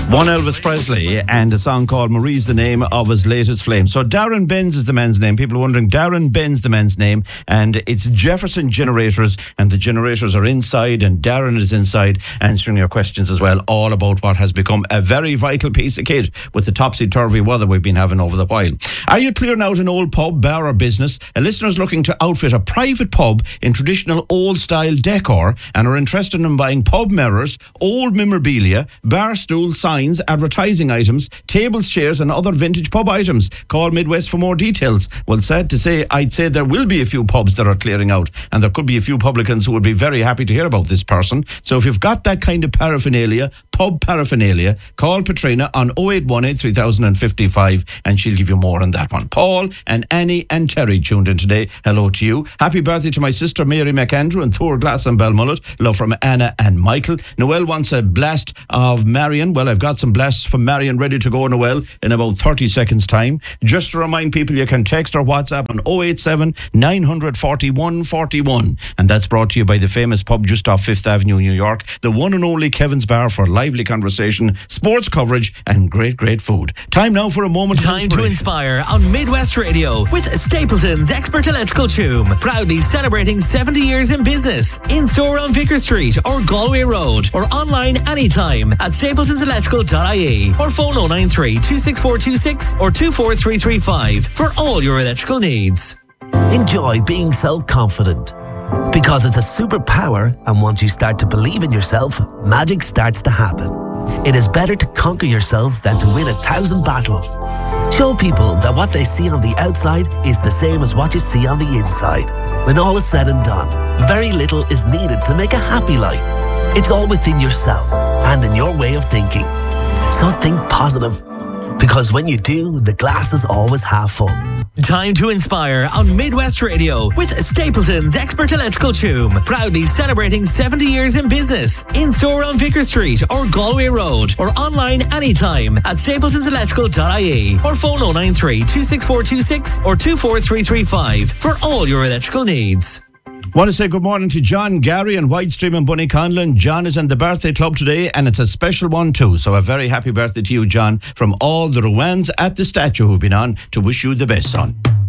One Elvis Presley and a song called Marie's the name of his latest flame. So Darren Benz is the man's name. People are wondering, Darren Benz the man's name, and it's Jefferson Generators, and the generators are inside, and Darren is inside answering your questions as well, all about what has become a very vital piece of kit with the topsy-turvy weather we've been having over the while. Are you clearing out an old pub, bar or business? A listener is looking to outfit a private pub in traditional old-style decor and are interested in buying pub mirrors, old memorabilia, bar stools, signs, advertising items, tables, chairs and other vintage pub items. Call Midwest for more details. Well, sad to say, I'd say there will be a few pubs that are clearing out, and there could be a few publicans who would be very happy to hear about this person. So if you've got that kind of paraphernalia, pub paraphernalia, call Patrina on 0818 3055 and she'll give you more on that one. Paul and Annie and Terry tuned in today. Hello to you. Happy birthday to my sister Mary McAndrew and Thor Glass and Belmullet. Love from Anna and Michael. Noel wants a blast of Marion. Well, I've got some blasts from Marion ready to go, Noel, in about 30 seconds time. Just to remind people, you can text or WhatsApp on 087 941 41, and that's brought to you by the famous pub just off 5th Avenue, New York, the one and only Kevin's Bar, for lively conversation, sports coverage and great food. Time now for a moment Time to inspire on Midwest Radio with Stapleton's Expert Electrical Choom, proudly celebrating 70 years in business. In store on Vicar Street or Galway Road, or online anytime at stapletonselectrical.ie, or phone 093 26426 or 24335 for all your electrical needs. Enjoy being self-confident, because it's a superpower, and once you start to believe in yourself, magic starts to happen. It is better to conquer yourself than to win 1,000 battles. Show people that what they see on the outside is the same as what you see on the inside. When all is said and done, very little is needed to make a happy life. It's all within yourself and in your way of thinking. So think positive, because when you do, the glass is always half full. Time to inspire on Midwest Radio with Stapleton's Expert Electrical Choom, proudly celebrating 70 years in business. In store on Vicar Street or Galway Road, or online anytime at stapletonselectrical.ie, or phone 093 26426 or 24335 for all your electrical needs. Want to say good morning to John, Gary and Whitestream and Bunny Conlon. John is in the birthday club today, and it's a special one too. So a very happy birthday to you, John, from all the Rowans at the statue who've been on to wish you the best, son.